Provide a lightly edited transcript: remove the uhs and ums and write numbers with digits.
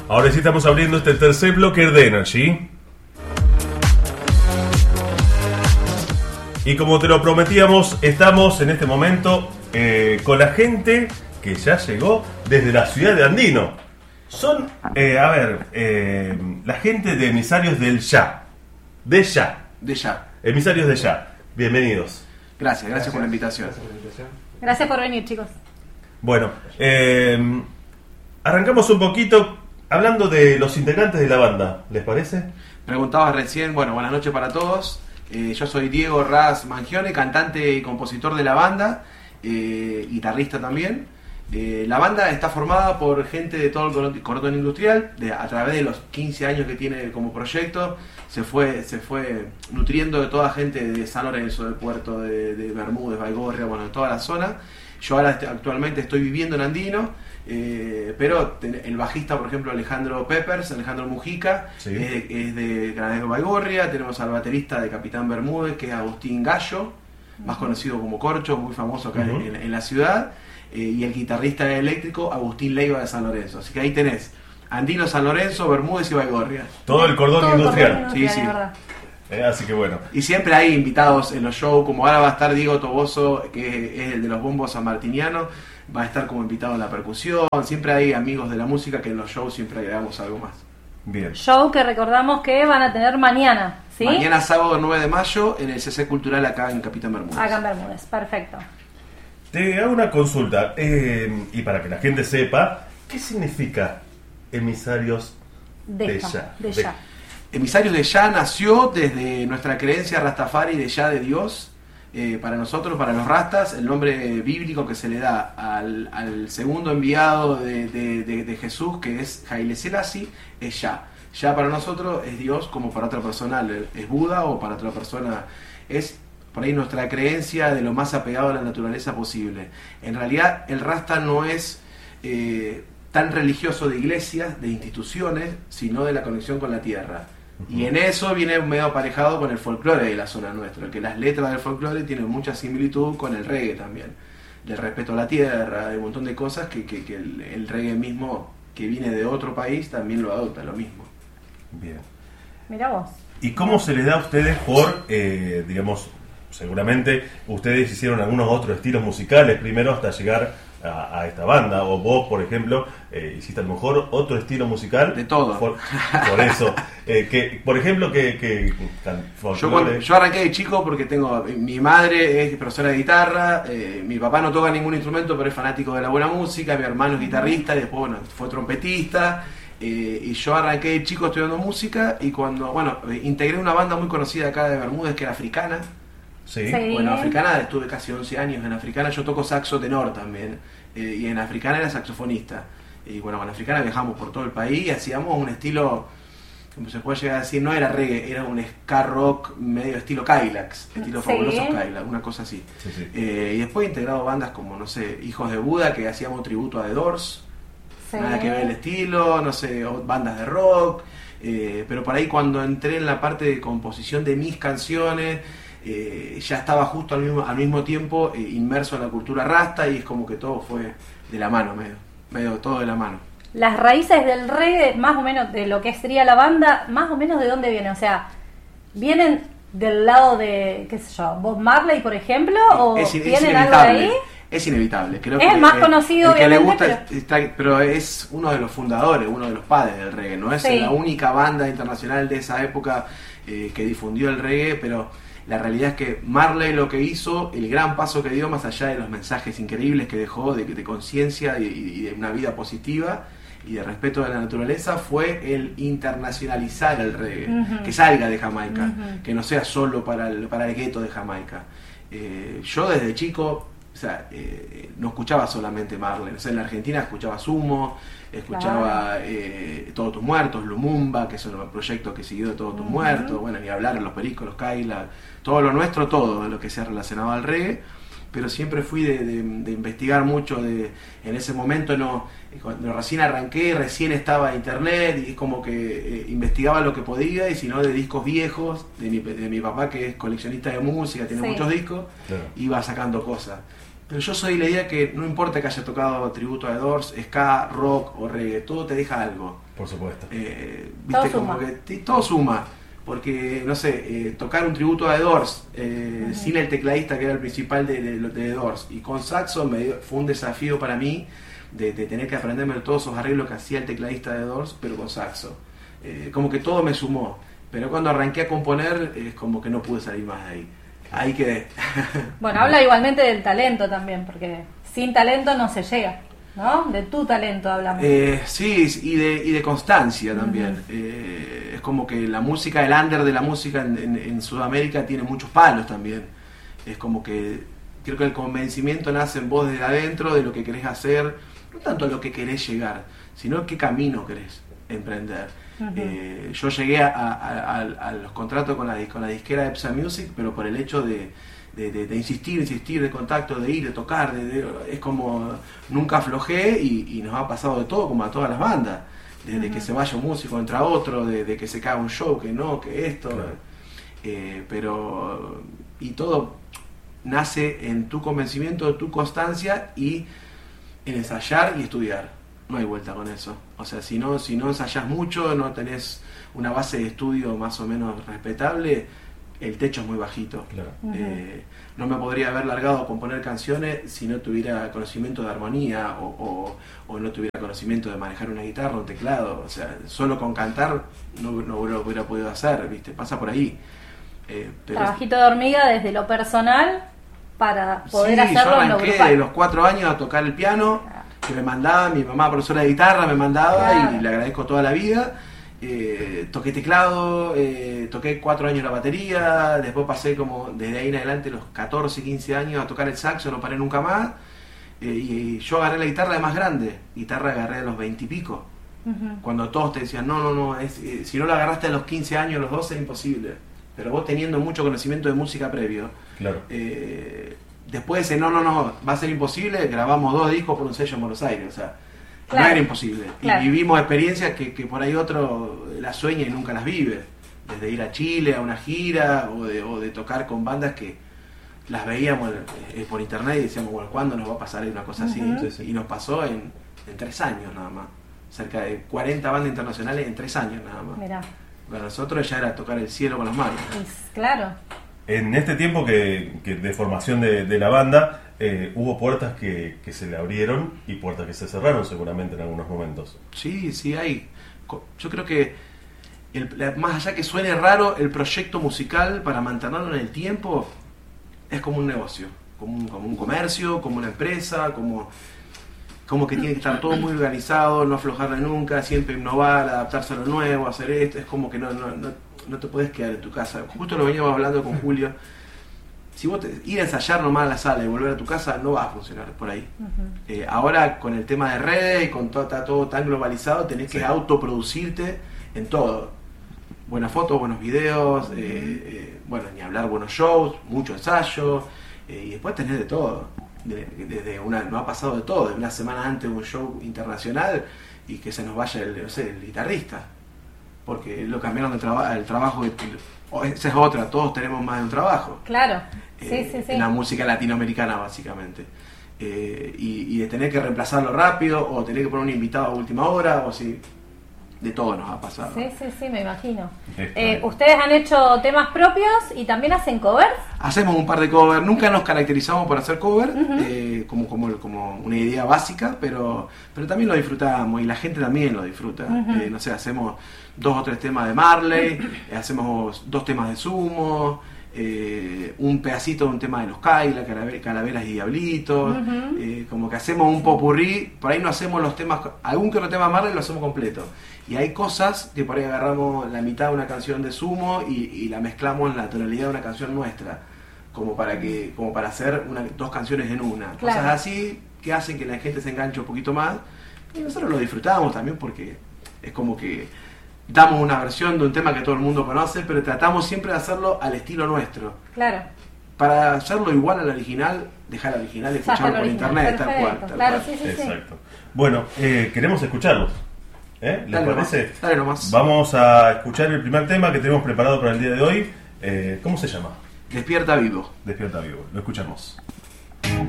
Ahora sí estamos abriendo este tercer bloque de Energy. Y como te lo prometíamos, estamos en este momento con la gente que ya llegó desde la ciudad de Andino. Son, la gente de Emisarios del Ya. De Ya. Emisarios de Ya. Bienvenidos. Gracias por la invitación. Gracias por venir, chicos. Bueno, arrancamos un poquito hablando de los integrantes de la banda, ¿les parece? Preguntabas recién, bueno, buenas noches para todos. Yo soy Diego Raz Mangione, cantante y compositor de la banda, guitarrista también. La banda está formada por gente de todo el cordón industrial. A través de los 15 años que tiene como proyecto, se fue nutriendo de toda gente de San Lorenzo, de Puerto, de Bermúdez, Baigorria, bueno, de toda la zona. Yo ahora actualmente estoy viviendo en Andino, pero el bajista, por ejemplo, Alejandro Mujica, sí, es de Granadero Baigorria. Tenemos al baterista de Capitán Bermúdez, que es Agustín Gallo, más conocido como Corcho, muy famoso acá en la ciudad. Y el guitarrista eléctrico Agustín Leiva de San Lorenzo. Así que ahí tenés Andino, San Lorenzo, Bermúdez y Baigorria. Todo el cordón industrial. Sí. Así que bueno. Y siempre hay invitados en los shows, como ahora va a estar Diego Toboso, que es el de los bombos sanmartinianos, va a estar como invitado en la percusión. Siempre hay amigos de la música que en los shows siempre agregamos algo más. Bien. Show que recordamos que van a tener mañana, ¿sí? Mañana sábado 9 de mayo en el CC Cultural acá en Capitán Bermúdez. Acá en Bermúdez, perfecto. Te hago una consulta, y para que la gente sepa, ¿qué significa Emisarios de Ya? Emisarios de Ya nació desde nuestra creencia rastafari de Ya de Dios. Para nosotros, para los rastas, el nombre bíblico que se le da al segundo enviado de Jesús, que es Haile Selassie, es Ya. Ya para nosotros es Dios, como para otra persona es Buda, o para otra persona es por ahí nuestra creencia de lo más apegado a la naturaleza posible. En realidad el rasta no es tan religioso de iglesias, de instituciones, sino de la conexión con la tierra. Y en eso viene medio aparejado con el folclore de la zona nuestra, que las letras del folclore tienen mucha similitud con el reggae también, del respeto a la tierra, de un montón de cosas que el reggae mismo, que viene de otro país, también lo adopta, lo mismo. Bien. Mirá vos. ¿Y cómo se les da a ustedes por, seguramente ustedes hicieron algunos otros estilos musicales primero hasta llegar a esta banda, o vos, por ejemplo, hiciste a lo mejor otro estilo musical? De todo. Por eso, por ejemplo, yo arranqué de chico porque mi madre es profesora de guitarra, mi papá no toca ningún instrumento pero es fanático de la buena música, mi hermano es guitarrista y después fue trompetista. Y yo arranqué de chico estudiando música, y cuando integré una banda muy conocida acá de Bermúdez que era Africana. Sí. Bueno, Africana, estuve casi 11 años en Africana. Yo toco saxo tenor también, y en Africana era saxofonista. Y bueno, con Africana viajamos por todo el país y hacíamos un estilo, como se puede llegar a decir, no era reggae, era un ska rock medio estilo Kylax, estilo Fabulosos Kylax, una cosa así. Sí. Y después he integrado bandas como, no sé, Hijos de Buda, que hacíamos tributo a The Doors. Sí. Nada que ver el estilo, no sé, bandas de rock, pero por ahí cuando entré en la parte de composición de mis canciones, ya estaba justo al mismo tiempo inmerso en la cultura rasta, y es como que todo fue de la mano, medio todo de la mano. Las raíces del reggae, más o menos de lo que sería la banda, más o menos de dónde vienen, o sea, ¿vienen del lado de, qué sé yo, Bob Marley, por ejemplo, o tienen algo de ahí? Es inevitable. Creo es que el más conocido, que obviamente. Le gusta, pero es uno de los fundadores, uno de los padres del reggae. No es la única banda internacional de esa época que difundió el reggae, pero la realidad es que Marley lo que hizo, el gran paso que dio, más allá de los mensajes increíbles que dejó de conciencia y de una vida positiva y de respeto de la naturaleza, fue el internacionalizar el reggae, que salga de Jamaica, que no sea solo para el gueto de Jamaica. Yo desde chico, no escuchaba solamente Marley. En la Argentina escuchaba Sumo, escuchaba Todos tus muertos, Lumumba, que es un proyecto que siguió de Todos tus muertos, bueno, ni hablar, Los Pericos, Los Kaila, todo lo nuestro, todo lo que sea relacionado al reggae. Pero siempre fui de investigar mucho. En ese momento cuando recién arranqué, recién estaba internet, y como que investigaba lo que podía, y si no, de discos viejos de mi papá, que es coleccionista de música, tiene muchos discos, iba sacando cosas. Pero yo soy la idea que no importa que haya tocado tributo a The Doors, ska, rock o reggae, todo te deja algo. Por supuesto. ¿Viste? Todo Como suma. que todo suma. Porque, no sé, tocar un tributo a The Doors sin el tecladista que era el principal de The Doors y con saxo fue un desafío para mí de tener que aprenderme todos esos arreglos que hacía el tecladista de The Doors, pero con saxo. Como que todo me sumó. Pero cuando arranqué a componer, es como que no pude salir más de ahí. Ahí quedé. Bueno, habla igualmente del talento también, porque sin talento no se llega, ¿no? De tu talento hablamos. Sí, y de constancia también. Es como que la música, el under de la música en Sudamérica tiene muchos palos también. Es como que creo que el convencimiento nace en vos desde adentro de lo que querés hacer, no tanto a lo que querés llegar, sino qué camino querés emprender. Yo llegué a los contratos con la disquera Epsa Music, pero por el hecho de insistir, de contacto, de ir, de tocar, es como nunca aflojé y nos ha pasado de todo, como a todas las bandas, desde que se vaya un músico entra otro, de que se caga un show, que no, que esto, claro. Pero y todo nace en tu convencimiento, tu constancia y en ensayar y estudiar. No hay vuelta con eso. O sea, si no ensayás mucho, no tenés una base de estudio más o menos respetable, el techo es muy bajito. Claro. No me podría haber largado a componer canciones si no tuviera conocimiento de armonía o no tuviera conocimiento de manejar una guitarra, un teclado. O sea, solo con cantar no lo hubiera podido hacer, ¿viste? Pasa por ahí. Trabajito de hormiga desde lo personal para poder hacerlo en lo grupal. Yo arranqué de los 4 años a tocar el piano, que me mandaba, mi mamá profesora de guitarra me mandaba, y le agradezco toda la vida. Toqué teclado, toqué 4 años la batería, después pasé como desde ahí en adelante los 14, 15 años a tocar el saxo, no paré nunca más. Y yo agarré la guitarra de más grande, guitarra agarré a los 20 y pico. Cuando todos te decían, no, si no la agarraste a los 15 años, a los 12 es imposible. Pero vos teniendo mucho conocimiento de música previo, claro. Después de no, va a ser imposible, grabamos 2 discos por un sello en Buenos Aires, o sea, claro. No era imposible. Claro. Y vivimos experiencias que por ahí otro las sueña y nunca las vive. Desde ir a Chile a una gira o de tocar con bandas que las veíamos por internet y decíamos, bueno, ¿cuándo nos va a pasar una cosa así? Y nos pasó en 3 años nada más. Cerca de 40 bandas internacionales en 3 años nada más. Mirá. Para nosotros ya era tocar el cielo con las manos. Claro. En este tiempo que de formación de la banda, hubo puertas que se le abrieron y puertas que se cerraron seguramente en algunos momentos. Sí, hay. Yo creo que, más allá que suene raro, el proyecto musical para mantenerlo en el tiempo es como un negocio, como un comercio, como una empresa, como que tiene que estar todo muy organizado, no aflojarle nunca, siempre innovar, adaptarse a lo nuevo, hacer esto. Es como que no te puedes quedar en tu casa. Justo lo veníamos hablando con Julio. Si vos ir a ensayar nomás a la sala y volver a tu casa, no va a funcionar por ahí. Ahora con el tema de redes y con está todo tan globalizado, tenés que autoproducirte en todo. Buenas fotos, buenos videos, bueno, ni hablar, buenos shows, mucho ensayo, y después tenés de todo. Nos ha pasado de todo, de una semana antes de un show internacional y que se nos vaya el guitarrista. Porque lo cambiaron el trabajo, esa es otra, todos tenemos más de un trabajo. Claro, sí. En la música latinoamericana básicamente. Y de tener que reemplazarlo rápido, o tener que poner un invitado a última hora, o si de todo nos ha pasado. Sí, me imagino. ¿Ustedes han hecho temas propios y también hacen covers? Hacemos un par de covers, nunca nos caracterizamos por hacer covers, como una idea básica, pero también lo disfrutamos y la gente también lo disfruta. No sé, hacemos 2 o 3 temas de Marley, hacemos 2 temas de Sumo, un pedacito de un tema de los Kaila, Calaveras y Diablitos, como que hacemos un popurrí. Por ahí no hacemos los temas, algún que otro tema de Marley lo hacemos completo, y hay cosas que por ahí agarramos la mitad de una canción de Sumo y la mezclamos en la tonalidad de una canción nuestra, como para hacer 2 canciones en una. Claro. Cosas así que hacen que la gente se enganche un poquito más, y nosotros lo disfrutamos también porque es como que damos una versión de un tema que todo el mundo conoce, pero tratamos siempre de hacerlo al estilo nuestro. Claro. Para hacerlo igual al original, dejar al original y escucharlo por internet, tal cual. Claro, sí. Exacto. Bueno, queremos escucharlos. ¿Les dale parece? Dale nomás. Vamos a escuchar el primer tema que tenemos preparado para el día de hoy. ¿Cómo se llama? Despierta Vivo. Despierta Vivo. Lo escuchamos.